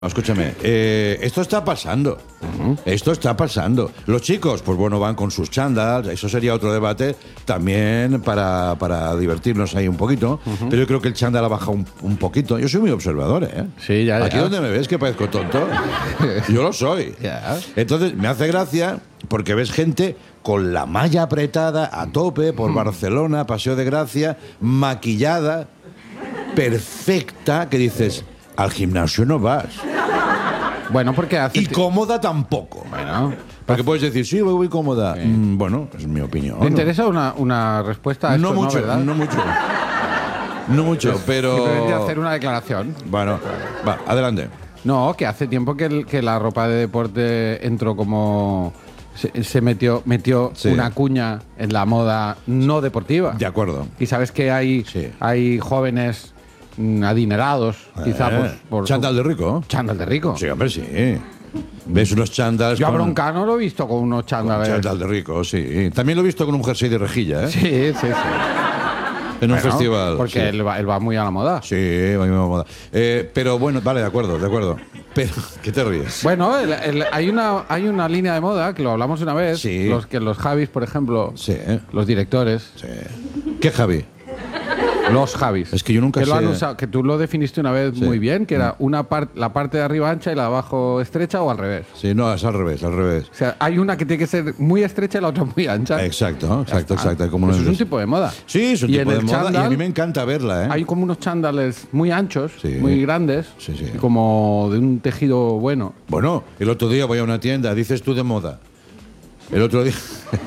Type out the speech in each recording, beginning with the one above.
Escúchame, esto está pasando. Esto está pasando. Los chicos, pues bueno, van con sus chándals. Eso sería otro debate también para divertirnos ahí un poquito. Pero yo creo que el chándal ha bajado un poquito. Yo soy muy observador, ¿eh? Sí, ya. Aquí donde me ves que parezco tonto. Yo lo soy. Ya. Entonces, me hace gracia porque ves gente con la malla apretada a tope por Barcelona, Paseo de Gracia, maquillada, perfecta, que dices, al gimnasio no vas. Bueno, porque hace... Y cómoda tampoco. Bueno, Porque puedes decir, sí, voy cómoda. Sí. Bueno, es mi opinión. ¿te interesa una respuesta a esto? No mucho, ¿verdad? no mucho. No mucho, pero... Simplemente hacer una declaración. Bueno, va, adelante. No, que hace tiempo que la ropa de deporte entró como... Se metió Sí. una cuña en la moda no deportiva. De acuerdo. Y sabes que hay jóvenes adinerados, quizá por Chándal de rico. chándal de rico. Sí, hombre, sí. Ves unos chándals Yo a con... Broncano lo he visto con unos chándales. Chándal de rico, sí. También lo he visto con un jersey de rejilla, ¿eh? Sí. En un Bueno, festival. Porque sí. él va muy a la moda. Sí, va muy moda. Pero bueno, vale, de acuerdo. Pero, ¿qué te ríes? Bueno, hay una línea de moda, que lo hablamos una vez, Sí. los Javis, por ejemplo, Sí. los directores, Sí. ¿Qué, Javi? los Javis. Es que yo nunca que lo sé- han usado, que tú lo definiste una vez Sí. muy bien, que era la parte de arriba ancha y la de abajo estrecha o al revés. Sí, no, es al revés. O sea, hay una que tiene que ser muy estrecha y la otra muy ancha. Exacto. Como Eso no es un tipo de moda. Sí, es un Y tipo en de el moda y a chándal mí me encanta verla, ¿eh? Hay como unos chándales muy anchos, Sí. muy grandes, Sí. y como de un tejido bueno. Bueno, el otro día voy a una tienda, dices tú de moda. El otro día...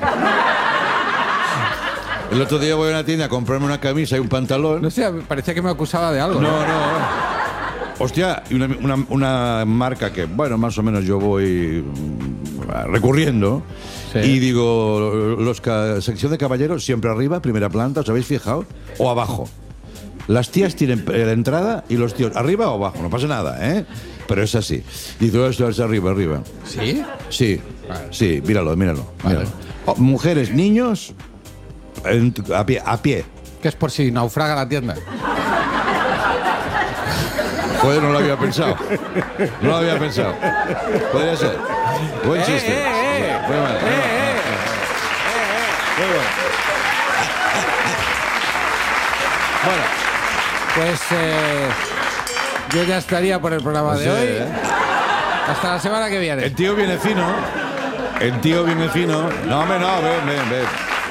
El otro día voy a una tienda a comprarme una camisa y un pantalón. No sé, parecía que me acusaba de algo. No. Hostia, y una marca que, bueno, más o menos yo voy recurriendo. Sí. Y digo, sección de caballeros, siempre arriba, primera planta, ¿os habéis fijado? O abajo. Las tías tienen la entrada y los tíos arriba o abajo, no pasa nada, ¿eh? Pero es así. Digo, esto es arriba. ¿Sí? Sí, Vale. sí, míralo. Vale. Oh, mujeres, niños, a pie. Que es por si naufraga la tienda. Joder, no lo había pensado. Podría ser. Buen chiste. Muy mal. Muy bueno. Bueno, pues yo ya estaría por el programa de hoy. Hasta la semana que viene. El tío viene fino. No, hombre, no, ven.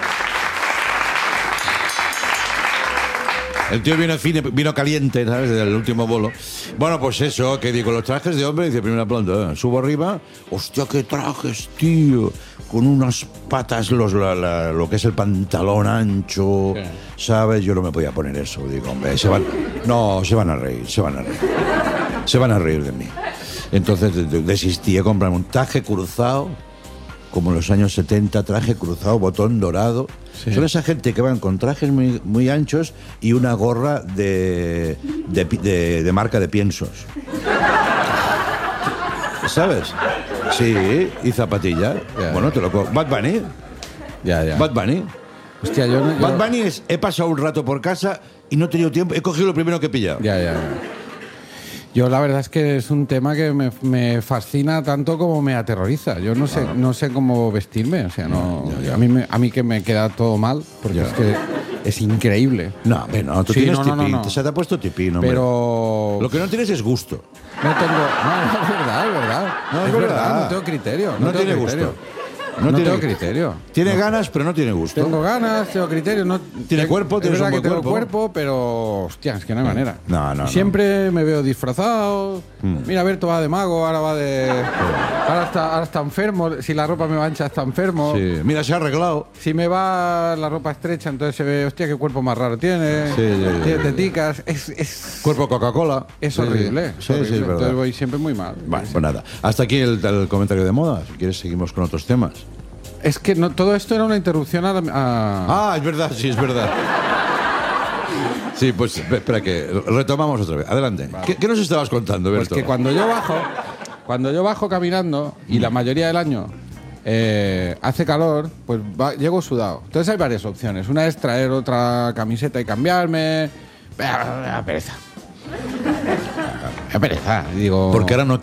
El tío vino caliente, ¿sabes? Del último bolo. Bueno, pues eso, que digo, los trajes de hombre, dice primera planta, subo arriba, hostia, qué trajes, tío, con unas patas, lo que es el pantalón ancho, ¿sabes? Yo no me podía poner eso, digo, hombre, se van a reír. Se van a reír de mí. Entonces desistí de comprarme un traje cruzado, como en los años 70, traje cruzado, botón dorado. Sí. Son esa gente que van con trajes muy, muy anchos y una gorra de marca de piensos. ¿Sabes? Sí, y zapatillas. Ya. Bueno, te lo Bad Bunny. Ya. Bad Bunny. Hostia, yo... Bad Bunny es, he pasado un rato por casa y no he tenido tiempo, he cogido lo primero que he pillado. Ya. Yo la verdad es que es un tema que me fascina tanto como me aterroriza. Yo no sé cómo vestirme, o sea, no. Ya. A mí que me queda todo mal, porque Ya. es que es increíble. No, hombre, no, tú Sí, tienes no. tipín, se te ha puesto tipín, hombre. Pero Lo que no tienes es gusto. no tengo. No, es verdad. No, es verdad. No tengo criterio. No tengo tiene criterio. gusto. No tengo criterio. Tiene ganas, pero no tiene gusto. Tengo ganas, tengo criterio. No, Tiene cuerpo, es tienes verdad un que buen tengo cuerpo, pero hostia, es que no hay manera. No. Siempre me veo disfrazado. Mira, Berto va de mago, ahora va de. Ahora está enfermo. Si la ropa me va ancha, está enfermo. Sí. Mira, se ha arreglado. Si me va la ropa estrecha, entonces se ve, hostia, qué cuerpo más raro tiene. Sí. Tiene teticas. Es Cuerpo Coca-Cola. es Sí, horrible. Sí, horrible. es verdad. Entonces voy siempre muy mal. Vale, pues nada. Hasta aquí el comentario de moda. Si quieres, seguimos con otros temas. Es que no, todo esto era una interrupción a... Es verdad, sí, es verdad. Sí, pues espera que retomamos otra vez. Adelante. ¿Qué nos estabas contando, Pues Berto? que cuando yo bajo caminando y la mayoría del año hace calor, pues llego sudado. Entonces hay varias opciones. Una es traer otra camiseta y cambiarme. Pereza. Me da pereza. Digo, Porque ahora no